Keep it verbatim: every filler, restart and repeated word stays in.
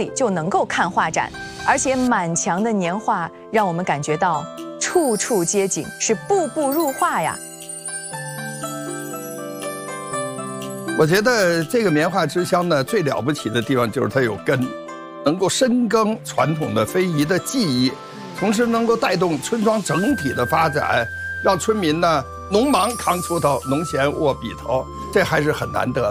里就能够看画展，而且满墙的年画让我们感觉到处处皆景，是步步入画呀。 我觉得这个棉花之乡呢，最了不起的地方就是它有根，能够深耕传统的非遗的技艺，同时能够带动村庄整体的发展，让村民呢农忙扛锄头，农闲握笔头，这还是很难得的。